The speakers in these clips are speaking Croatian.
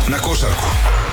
na košarku.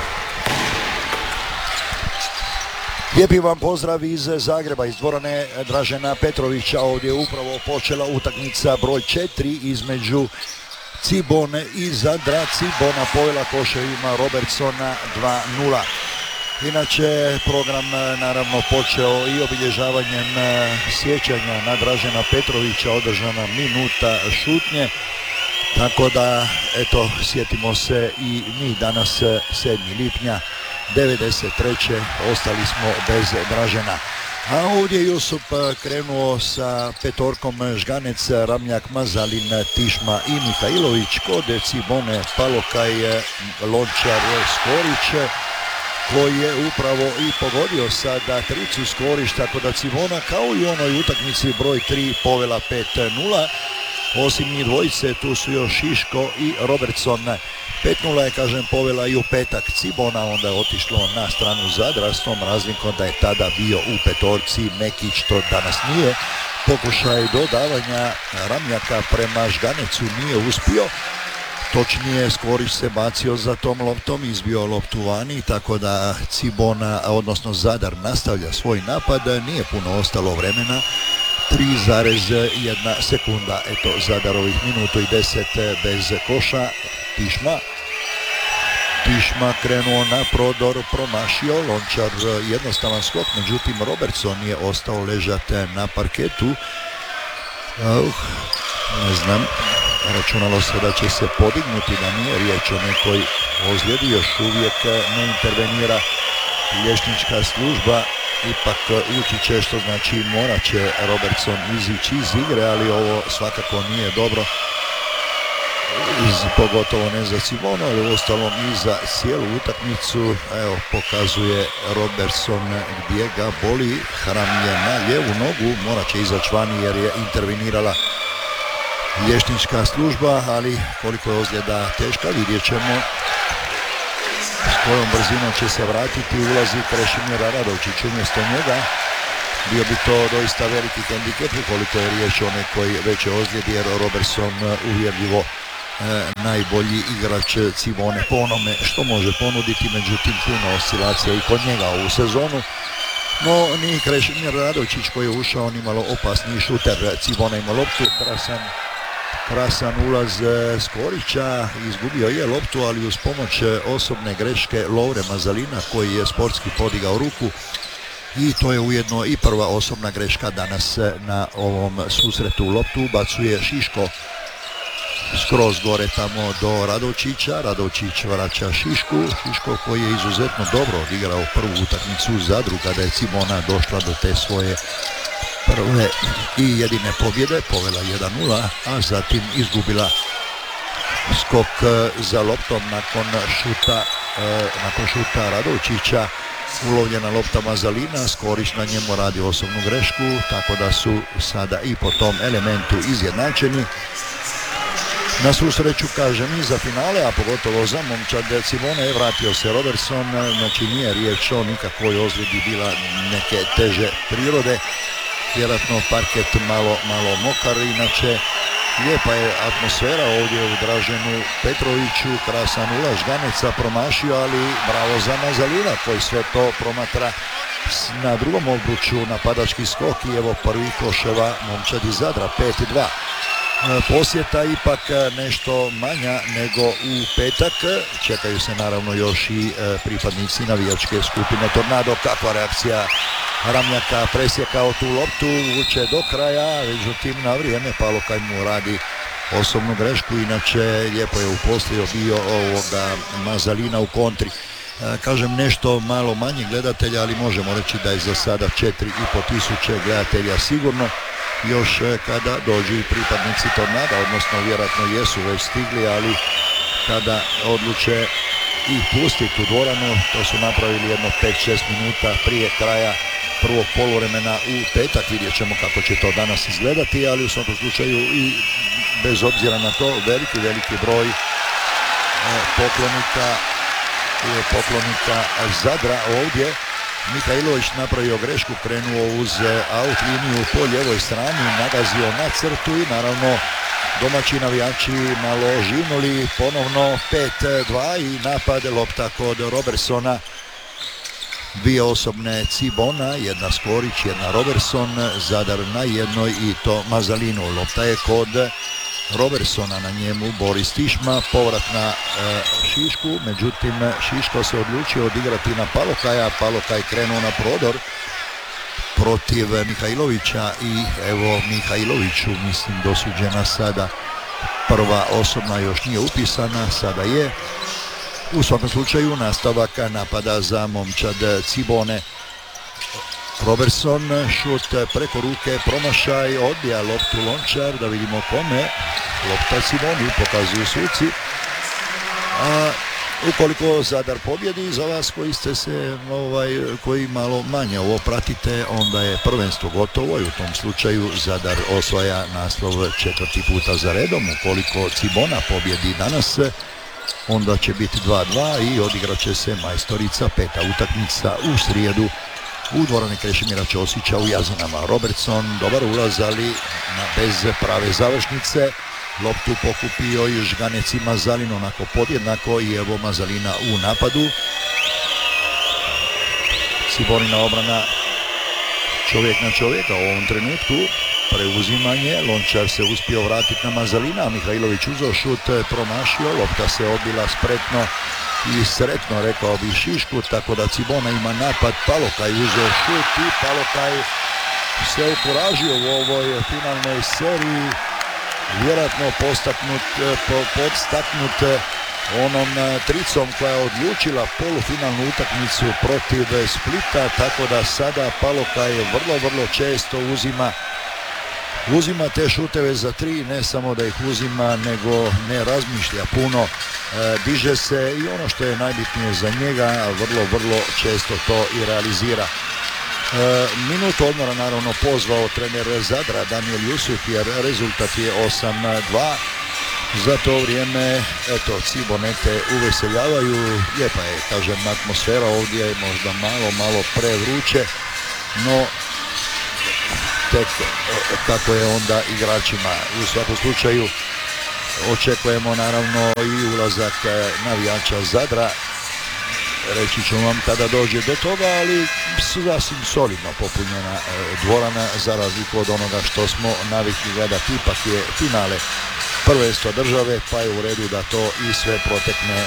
Lijepi vam pozdrav iz Zagreba, iz dvorane Dražena Petrovića. Ovdje je upravo počela utakmica broj 4 između Cibone i Zadra. Cibona povela koševima Robertsona 2-0. Inače, program naravno počeo i obilježavanjem sjećanja na Dražena Petrovića, održana minuta šutnje. Tako da, eto, sjetimo se i mi danas 7. lipnja 93. ostali smo bez Dražena. A ovdje Jusup krenuo sa petorkom Žganec, Ramljak, Mazalin, Tišma i Mihajlović. Kod Cibone Palokaj, Lončar, Skorić, koji je upravo i pogodio sada tricu Skorić, tako da Cibona kao i u onoj utakmici broj 3 povela 5-0. Osim njih dvojice, tu su još Šiško i Robertson. 5-0 je, kažem, povela i u petak Cibona, onda je otišlo na stranu Zadra s tom razlikom da je tada bio u petorci Mekić, to danas nije. Pokušaj dodavanja Ramljaka prema Žganecu nije uspio. Točnije, Skorić se bacio za tom loptom, izbio loptu vani, tako da Cibona, odnosno Zadar, nastavlja svoj napad. Nije puno ostalo vremena. 3,1 sekunda, eto, Zadarovih minutu i 10 bez koša. Tišma krenuo na prodor, promašio, Lončar jednostavan skok, međutim Robertson je ostao ležati na parketu. Ne znam, računalo se da će se podignuti, da nije riječ o nekoj ozljedi, još uvijek ne intervenira liječnička služba. Ipak utječe, što znači morat će Robertson izići iz igre, ali ovo svakako nije dobro, pogotovo ne za Cibonu, ali uostalom i za cijelu utakmicu. Evo, pokazuje Robertson gdje ga boli, Hram je na lijevu nogu, morat će izaći vani jer je intervenirala liječnička služba, ali koliko je ozljeda teška vidjet ćemo. S kojom brzinom će se vratiti, ulazi Krešimir Radovčić umjesto njega. Bio bi to doista veliki hendikep ukoliko je riječ o nekoj većoj ozljedi, jer Robertson uvjerljivo najbolji igrač Cibone po onome što može ponuditi, međutim puno oscilacija i kod njega ovu sezonu. No, ni Krešimir Radovčić koji je ušao ni malo opasniji šuter. Cibona ima loptu, krasan ulaz Skorića, izgubio je loptu, ali uz pomoć osobne greške Lovre Mazalina koji je sportski podigao ruku, i to je ujedno i prva osobna greška danas na ovom susretu. Loptu ubacuje Šiško skroz gore tamo do Radovčića. Radovčić vraća Šiško koji je izuzetno dobro odigrao prvu utakmicu u Zadru kada je Cibona došla do te svoje prve i jedine pobjede, povela 1-0, a zatim izgubila. Skok za loptom nakon šuta Radovčića, ulovljena lopta Mazalina, Skorić na njemu radi osobnu grešku, tako da su sada i po tom elementu izjednačeni. Na svu sreću, kažem, i za finale, a pogotovo za momčad Cibone je vratio se Robertson, znači nije riječ o nikakvoj ozljedi bila neke teže prirode. Vjerojatno parket malo mokar, inače lijepa je atmosfera ovdje u Draženu Petroviću, krasan ulaz Žganeca, promašio, ali bravo za Mazalina koji sve to promatra na drugom obruču, napadački skok, i evo prvi koševa momčadi Zadra, 5-2. Posjeta ipak nešto manja nego u petak, čekaju se naravno još i pripadnici navijačke skupine Tornado. Kakva reakcija Ramljaka, presjekao tu loptu, vuče do kraja, međutim na vrijeme Palokaj mu radi osobnu grešku, inače lijepo je uposlio bio ovoga Mazalina u kontri. Kažem, nešto malo manje gledatelja, ali možemo reći da je za sada 4.500 gledatelja sigurno. Još kada dođu i pripadnici Tornada, odnosno vjerojatno jesu već stigli, ali kada odluče i pustiti u dvoranu, to su napravili jedno 5-6 minuta prije kraja prvog poluvremena u petak. Vidjet ćemo kako će to danas izgledati, ali u svakom slučaju i bez obzira na to veliki broj poklonika Zadra ovdje. Mihajlović napravio grešku, krenuo uz out liniju po ljevoj strani, nagazio na crtu i naravno domaći navijači malo žinuli, ponovno 5-2 i napad, lopta kod Robertsona. Dvije osobne Cibona, jedna Skorić, jedna Robertson, Zadar na jednoj i to Mazalinu. Lopta je kod Robertsona, na njemu Boris Tišma, povrat na Šišku, međutim Šiško se odlučio odigrati na Palokaja, Palokaj krenuo na prodor protiv Mihajlovića i evo Mihajloviću, mislim, dosuđena sada prva osobna, još nije upisana, sada je. U svakom slučaju nastavak napada za momčad Cibone. Robertson, šut preko ruke, promašaj, odbija loptu Lončar, da vidimo kome. Lopta Ciboni, pokazuju suci. A ukoliko Zadar pobjedi, za vas koji ste se, koji malo manje ovo pratite, onda je prvenstvo gotovo i u tom slučaju Zadar osvaja naslov 4. puta za redom. Ukoliko Cibona pobjedi danas, onda će biti 2-2 i odigrat će se majstorica, 5. utakmica u srijedu u dvorani Krešimira Ćosića u Jazanama. Robertson, dobar ulaz, ali bez prave završnice. Loptu pokupio i Žganec i Mazalin, onako podjednako, i evo Mazalina u napadu. Cibonina obrana čovjek na čovjeka u ovom trenutku. Preuzimanje, Lončar se uspio vratiti na Mazalina, Mihajlović uzeo šut, promašio, lopta se odbila spretno i sretno, rekao bi Šišku, tako da Cibona ima napad, Palokaj uzeo šut i Palokaj se okuražio u ovoj finalnoj seriji, vjerojatno podstaknut onom tricom koja je odlučila polufinalnu utakmicu protiv Splita, tako da sada Palokaj vrlo često uzima te šuteve za tri, ne samo da ih uzima, nego ne razmišlja puno, diže se i ono što je najbitnije za njega, vrlo često to i realizira. Minutu odmora naravno pozvao trener Zadra Daniel Jusuf, jer rezultat je 8-2. Za to vrijeme, eto, Cibonete uveseljavaju, lijepa je, kažem, atmosfera ovdje je možda malo prevruće, no tek kako je onda igračima. U svakom slučaju očekujemo naravno i ulazak navijača Zadra, reći ću vam kada dođe do toga, ali sasvim solidno popunjena dvorana za razliku od onoga što smo navikli gledati. Ipak je finale prvenstva države, pa je u redu da to i sve protekne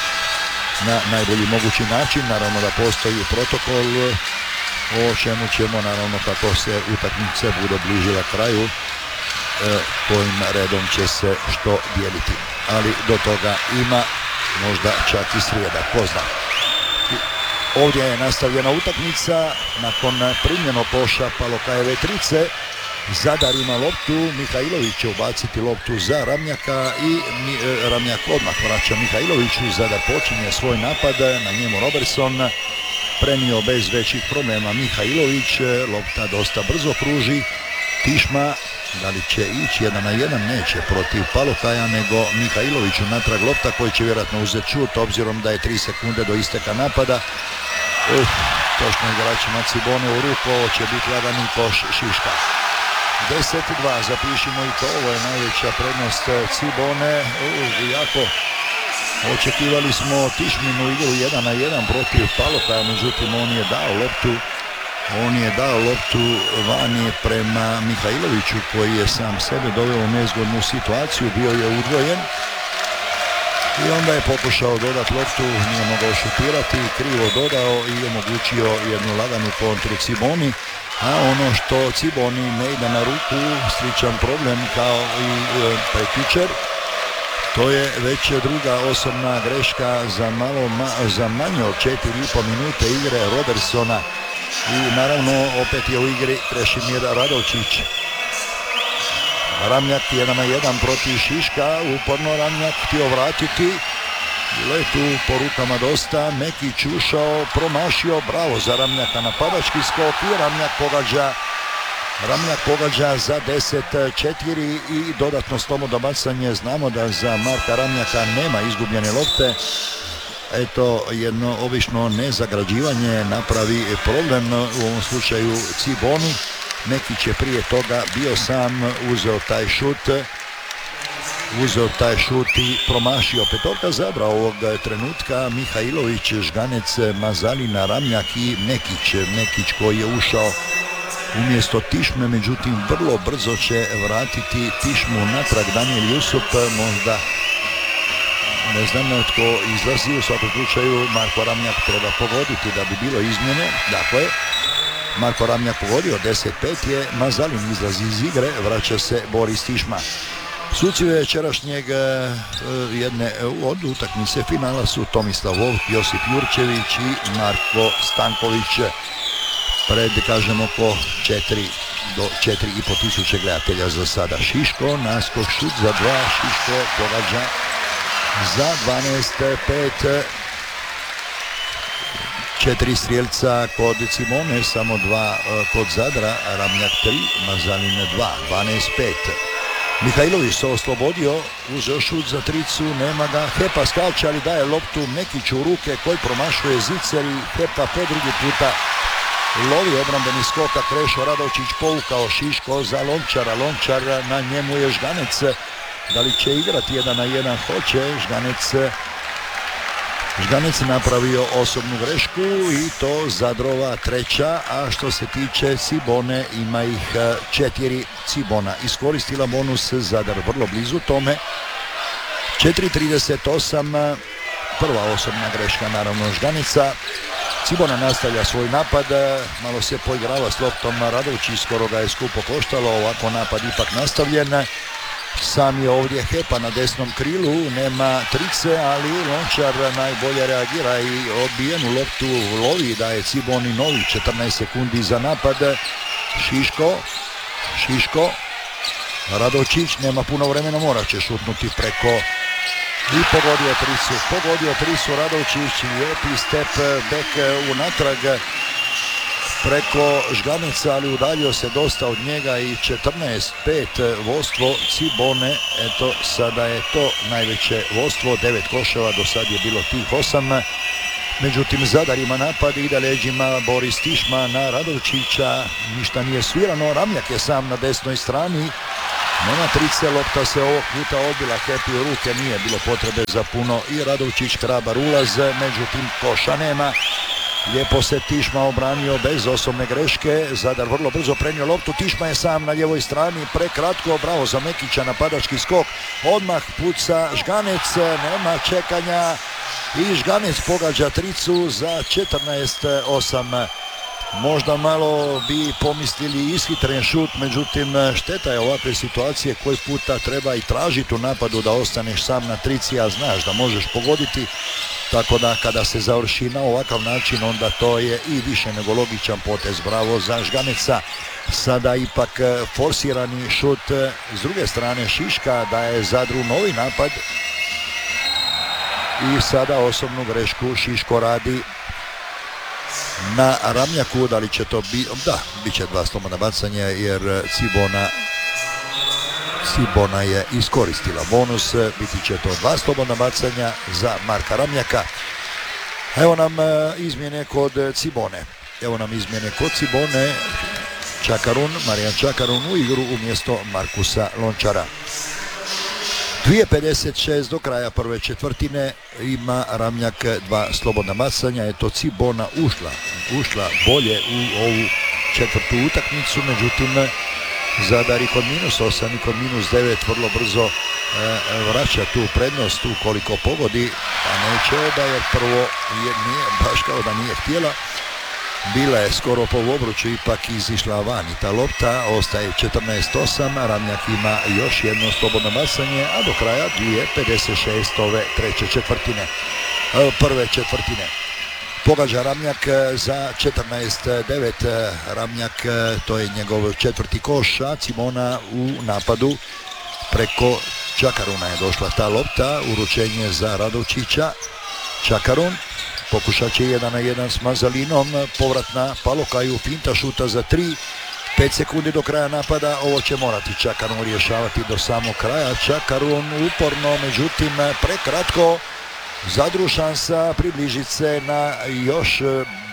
na najbolji mogući način. Naravno da postoji protokol o čemu ćemo naravno kako se utakmice budu bližile kraju, kojim redom će se što dijeliti. Ali do toga ima možda čak i srijeda, ko zna. Ovdje je nastavljena utakmica nakon primljenog koša Palokajeve trice. Zadar ima loptu, Mihajlović će ubaciti loptu za Ramljaka i Ramljak odmah vraća Mihajloviću. Zadar počinje svoj napad, na njemu Robertson, prenio bez većih problema Mihajlović, lopta dosta brzo kruži, Tišma, da li će ići 1 na 1, neće protiv Palokaja, nego Mihajloviću natrag lopta koji će vjerojatno uzeti šut, obzirom da je 3 sekunde do isteka napada. Točno igračima Cibone u ruku, ovo će biti lagani koš Šiška. 10-2, zapišimo i to, ovo je najveća prednost Cibone, jako. Očekivali smo Tišminu igru 1 na 1 protiv Palokaja, međutim on je dao loptu vani prema Mihajloviću, koji je sam sebe doveo u nezgodnu situaciju, bio je udvojen i onda je pokušao dodati loptu, nije mogao šutirati, krivo dodao i omogućio jednu laganu kontru Ciboni, a ono što Ciboni ne ide na ruku, sličan problem kao i prekjučer. To je već druga osobna greška za manje od 4,5 minute igre Robertsona i naravno opet je u igri Krešimir Radovčić. Ramljak 1 na 1 protiv Šiška, uporno Ramljak htio vratiti, bilo je tu po rukama dosta, Mekić ušao, promašio, bravo za Ramljaka, napadački skok i Ramljak pogađa za 10-4 i dodatno slobodno bacanje. Znamo da za Marka Ramljaka nema izgubljene lopte. Eto, jedno obično nezagrađivanje napravi problem, u ovom slučaju Ciboni. Mekić je prije toga bio sam, uzeo taj šut uzeo taj šut i promašio. Petorka Zadra ovog trenutka: Mihajlović, Žganec, Mazalina, Ramljak i Mekić koji je ušao umjesto Tišme, međutim vrlo brzo će vratiti Tišmu natrag Danijel Jusup, možda ne znam tko izlazi, u svakom slučaju Marko Ramljak treba pogoditi da bi bilo izmjene. Dakle, Marko Ramljak pogodio, 10-5 je, Mazalin izlazi iz igre, vraća se Boris Tišma. Suci večerašnjeg jedne od utakmice finala su Tomislav Volk, Josip Jurčević i Marko Stanković. Pred, kažem, oko 4 do 4,5 tisuće gledatelja za sada. Šiško, naskok, šut za 2, Šiško pogađa za 12-5. 4 strijelca kod Cimone, samo 2 kod Zadra, Ramljak 3, Mazalin 2, 12-5. Mihajlović se oslobodio, uzeo šut za tricu, nema ga, Hepa skače, ali daje loptu Mekiću u ruke koji promašuje zicer i Hepa po drugi puta lovi obrambeni skok, a Krešo Radovčić povukao Šiško za Lončara. Lončar, na njemu je Žganec. Da li će igrati 1-1? Hoće. Žganec napravio osobnu grešku i to Zadrova treća, a što se tiče Cibone ima ih 4. Cibona iskoristila bonus, Zadar vrlo blizu tome. 4:38, prva osobna greška naravno Žganeca. Cibona nastavlja svoj napad, malo se poigrava s loptom Radovčić, skoro ga je skupo koštalo, ovako napad ipak nastavljen. Sam je ovdje Hepa na desnom krilu, nema trice, ali Lončar najbolje reagira i odbijenu loptu lovi, daje Ciboni novi 14 sekundi za napad. Šiško, Radovčić, nema puno vremena, mora će šutnuti preko i pogodio tricu Radovčić, lijepi step back unatrag preko Žganeca, ali udaljio se dosta od njega i 14-5 vodstvo Cibone. Eto, sada je to najveće vodstvo, 9 koševa, do sad je bilo tih 8. Međutim, Zadar ima napad, ide leđima Boris Tišma na Radovčića, ništa nije svirano, Ramljak je sam na desnoj strani. Nema trice, lopta se ovog puta odbila Hepi u ruke, nije bilo potrebe za puno i Radovčić hrabar ulaz, međutim koša nema. Lijepo se Tišma obranio bez osobne greške, Zadar vrlo brzo prenio loptu, Tišma je sam na ljevoj strani, prekratko, bravo za Mekića, napadački skok, odmah puca Žganec, nema čekanja i Žganec pogađa tricu za 14-8. Možda malo bi pomislili ishitren šut, međutim šteta je ovakve situacije koji puta treba i tražiti u napadu da ostaneš sam na trici, a znaš da možeš pogoditi, tako da kada se završi na ovakav način onda to je i više nego logičan potez. Bravo za Žganeca. Sada ipak forsirani šut s druge strane Šiška daje Zadru novi napad i sada osobnu grešku Šiško radi na Ramljaku. Da li će to biti? Da, bit će 2 slobodna bacanja jer Cibona je iskoristila bonus, biti će to 2 slobodna bacanja za Marka Ramljaka. Evo nam izmjene kod Cibone. Marijan Čakarun u igru umjesto Markusa Lončara. 2:56 do kraja prve četvrtine, ima Ramljak 2 slobodna bacanja. Eto, Cibona ušla bolje u ovu četvrtu utakmicu, međutim Zadar i kod -8 i kod -9 vrlo brzo vraća tu prednost ukoliko pogodi, a neće da jer prvo nije baš kao da nije htjela. Bila je skoro po obruču, ipak izišla van i ta lopta, ostaje 14-8, Ramljak ima još jedno slobodno bacanje, a do kraja 2:56 ove prve četvrtine. Pogađa Ramljak za 14-9, Ramljak, to je njegov četvrti koš, a Cibona u napadu preko Čakaruna je došla ta lopta, uručenje za Radovčića. Čakarun pokušat će 1-1 s Mazalinom, povratna Palokaju, finta šuta za 3, 5 sekundi do kraja napada, ovo će morati Čakarun rješavati do samog kraja. Čakarun uporno, međutim prekratko, Zadru šansa približiti se na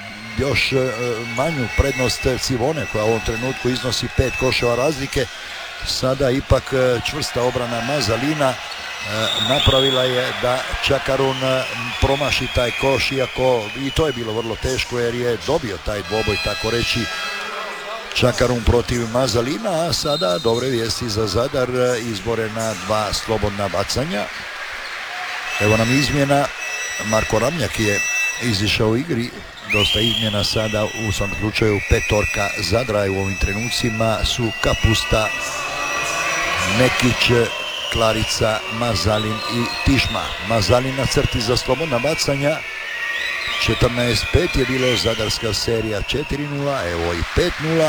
još manju prednost Cibone koja u ovom trenutku iznosi 5 koševa razlike. Sada ipak čvrsta obrana Mazalina napravila je da Čakarun promaši taj koš, iako i to je bilo vrlo teško jer je dobio taj dvoboj, tako reći, Čakarun protiv Mazalina. A sada dobre vijesti za Zadar, izbore na 2 slobodna bacanja. Evo nam izmjena, Marko Ramljak je izišao u igri, dosta izmjena sada, u svom slučaju petorka Zadra u ovim trenucima su Kapusta, Mekić, Klarica, Mazalin i Tišma. Mazalin na crti za slobodna bacanja. 14-5 je bilo zadarska serija 4-0, evo i 5-0.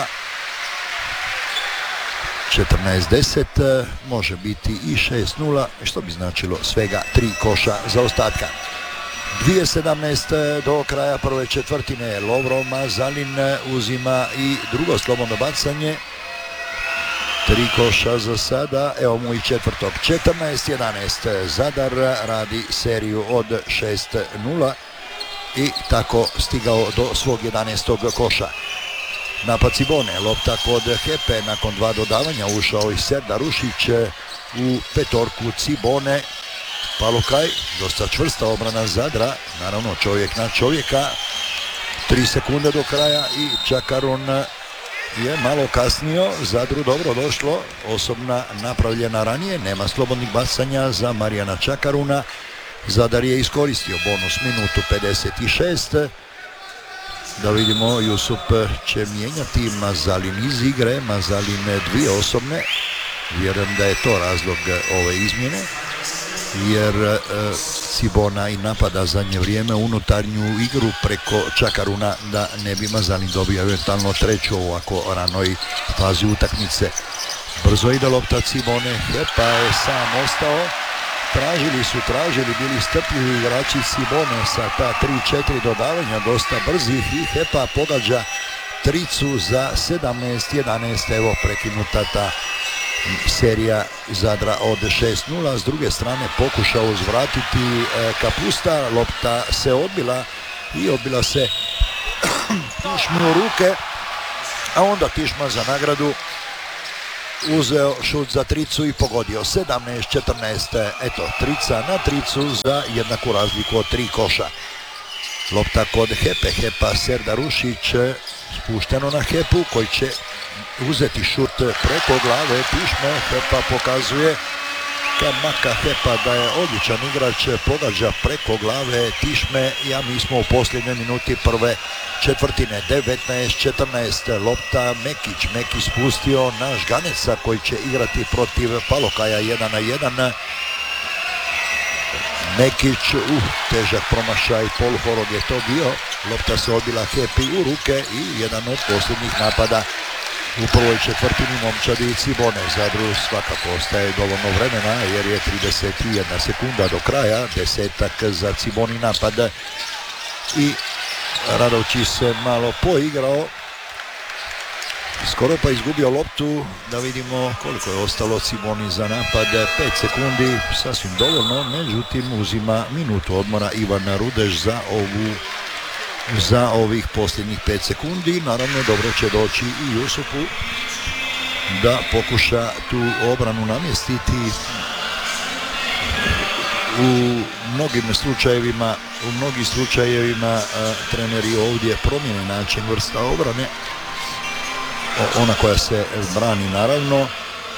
14-10, može biti i 6-0, što bi značilo svega 3 koša za ostatka. 2:17 do kraja prve četvrtine. Lovro Mazalin uzima i drugo slobodno bacanje. 3 koša za sada, evo mu i četvrtog. 14-11, Zadar radi seriju od 6-0 i tako stigao do svog 11. koša. Napad Cibone, lopta kod Hepe, nakon 2 dodavanja ušao i Serdar Rušić u petorku Cibone. Palukaj, dosta čvrsta obrana Zadra, naravno čovjek na čovjeka. 3 sekunde do kraja i Čakarun je malo kasnio, Zadru dobro došlo, osobna napravljena ranije, nema slobodnih bacanja za Marijana Čakaruna. Zadar je iskoristio bonus minutu 56. Da vidimo, Jusup će mijenjati Mazalin iz igre, Mazalin 2 osobne, vjerujem da je to razlog ove izmjene, jer Cibona i napada zadnje vrijeme unutarnju igru preko Čakaruna, da ne bi Mazalin dobio eventualno treću u ovako ranoj fazi utakmice. Brzo ide lopta Cibone, Hepa je sam ostao. Tražili, bili strpljivi igrači Cibone sa ta 3-4 dodavanja, dosta brzih, i Hepa pogađa tricu za 17-11, evo prekinuta ta serija Zadra od 6-0. S druge strane pokušao uzvratiti Kapusta, lopta se odbila i odbila se Tišmi u ruke, a onda Tišma za nagradu uzeo šut za tricu i pogodio. 17-14, eto, trica na tricu za jednaku razliku od 3 koša. Lopta kod Hepe, Hepa, Serdar Rušić, spušteno na Hepu koji će uzeti šut preko glave Tišme. Hepa pokazuje Kamaka Hepa da je odličan igrač, pogađa preko glave Tišme, a mi smo u posljednjoj minuti prve četvrtine. 19-14, lopta Mekić spustio na Žganeca koji će igrati protiv Palokaja 1-1. Mekić, težak promašaj, poluhorog je to bio, lopta se odbila Hepi u ruke i jedan od posljednjih napada u prvoj četvrtini momčadi Cibone. Zadru svakako ostaje dovoljno vremena jer je 31 sekunda do kraja, 10 za Ciboni napad i Radovčić se malo poigrao, skoro pa izgubio loptu. Da vidimo koliko je ostalo Ciboni za napad, 5 sekundi, sasvim dovoljno, međutim uzima minutu odmora Ivan Rudeš za ovih posljednjih 5 sekundi. Naravno dobro će doći i Jusupu da pokuša tu obranu namjestiti. U mnogim slučajevima treneri ovdje promijene način vrsta obrane, ona koja se brani naravno,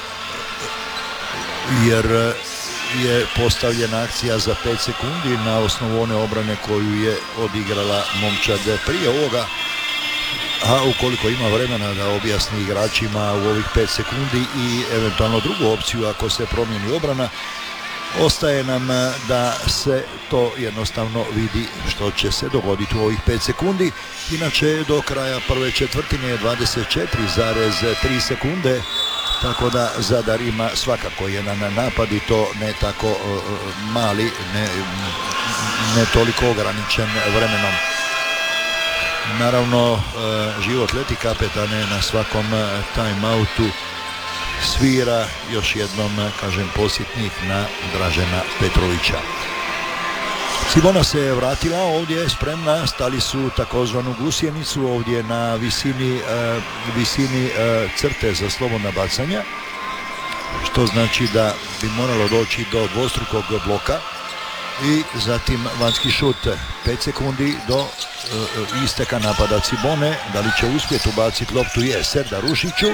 jer je postavljena akcija za 5 sekundi na osnovu one obrane koju je odigrala momčad prije ovoga, a ukoliko ima vremena da objasni igračima u ovih 5 sekundi i eventualno drugu opciju ako se promijeni obrana, ostaje nam da se to jednostavno vidi što će se dogoditi u ovih 5 sekundi. Inače do kraja prve četvrtine 24,3 sekunde, tako da Zadar ima svakako jedan napad i to ne tako mali, ne toliko ograničen vremenom. Naravno, život leti kapetane, na svakom time-outu svira još jednom, kažem, podsjetnik na Dražena Petrovića. Cibona se je vratila ovdje, spremna, stali su takozvanu gusjenicu ovdje na visini crte za slobodna bacanja. što znači da bi moralo doći do dvostrukog bloka i zatim vanjski šut. 5 sekundi do isteka napada Cibone. Da li će uspjeti ubaciti loptu? Je Serdarušiću.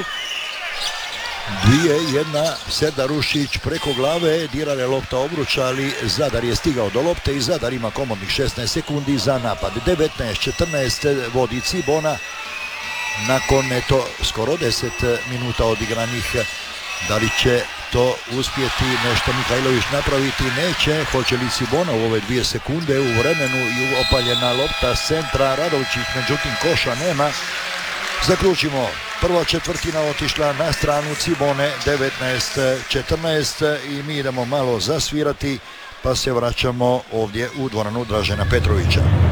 2-1, Serdarušić preko glave, dirala je lopta obruča, ali Zadar je stigao do lopte i Zadar ima komodnih 16 sekundi za napad. 19-14 vodi Cibona nakon skoro 10 minuta odigranih. Da li će to uspjeti nešto Mihajlović napraviti? Neće. Hoće li Cibona u ove 2 sekunde u vremenu i opaljena lopta s centra? Radovčić, međutim koša nema. Zaključimo, prva četvrtina otišla na stranu Cibone, 19-14 i mi idemo malo zasvirati pa se vraćamo ovdje u dvoranu Dražena Petrovića.